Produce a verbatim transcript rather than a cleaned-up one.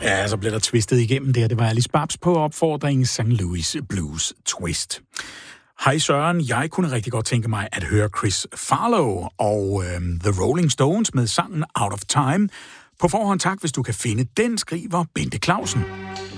Ja, så blev der twistet igennem der. Det var Alice Babs på opfordring Saint Louis Blues Twist. Hej Søren, jeg kunne rigtig godt tænke mig at høre Chris Farlow og øhm, The Rolling Stones med sangen Out of Time. På forhånd tak, hvis du kan finde den, skriver Bente Clausen.